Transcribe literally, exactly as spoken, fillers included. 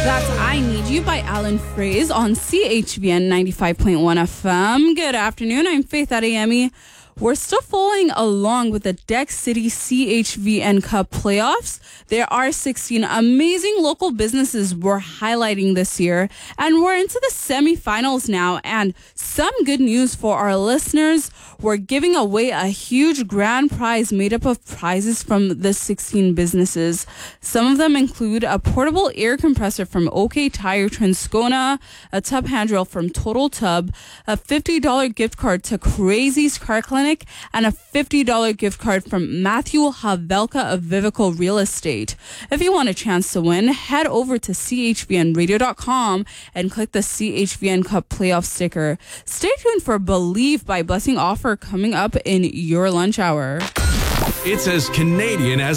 That's I Need You by Alan Fraze on C H V N ninety-five point one F M. Good afternoon. I'm Faith Adeyemi. We're still following along with the Deck City C H V N Cup playoffs. There are sixteen amazing local businesses we're highlighting this year, and we're into the semifinals now. And some good news for our listeners, we're giving away a huge grand prize made up of prizes from the sixteen businesses. Some of them include a portable air compressor from OK Tire Transcona, a tub handrail from Total Tub, a fifty dollars gift card to Crazy's Car Clinic, and a fifty dollars gift card from Matthew Havelka of Vivico Real Estate. If you want a chance to win, head over to C H V N radio dot com and click the C H V N Cup playoff sticker. Stay tuned for Believe by Blessing Offer coming up in your lunch hour. It's as Canadian as